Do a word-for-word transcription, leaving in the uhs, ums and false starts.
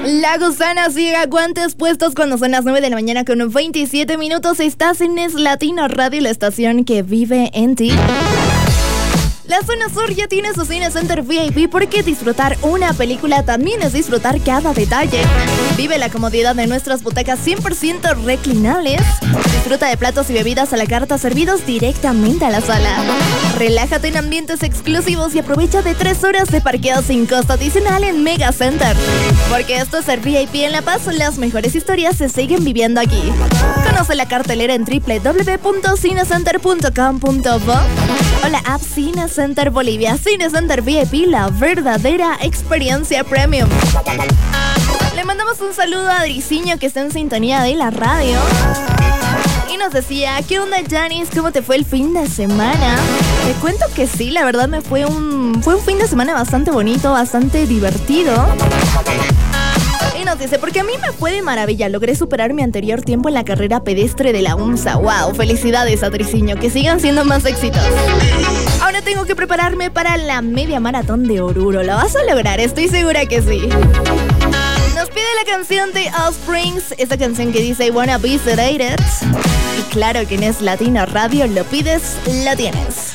La gusana ciega, guantes puestos cuando son las nueve de la mañana con veintisiete minutos. Estás en Es Latino Radio, la estación que vive en ti. La zona sur ya tiene su Cine Center V I P porque disfrutar una película también es disfrutar cada detalle. Vive la comodidad de nuestras butacas cien por ciento reclinables. Disfruta de platos y bebidas a la carta servidos directamente a la sala. Relájate en ambientes exclusivos y aprovecha de tres horas de parqueo sin costo adicional en Mega Center. Porque esto es el V I P en La Paz, las mejores historias se siguen viviendo aquí. Conoce la cartelera en doble u doble u doble u punto cinecenter punto com punto bo o la app Cine Center Bolivia. Cine Center V I P, la verdadera experiencia premium. Le mandamos un saludo a Adriciño, que está en sintonía de la radio y nos decía: ¿qué onda, Janice? ¿Cómo te fue el fin de semana? Te cuento que sí, la verdad me fue un fue un fin de semana bastante bonito, bastante divertido. Y nos dice: porque a mí me fue de maravilla, logré superar mi anterior tiempo en la carrera pedestre de la UNSA. Wow, felicidades, Adriciño, que sigan siendo más éxitos. Ahora tengo que prepararme para la media maratón de Oruro. ¿Lo vas a lograr? Estoy segura que sí. Nos pide la canción de Offsprings, esa canción que dice I Wanna Be Sedated. Y claro que en Es Latino Radio lo pides, lo tienes.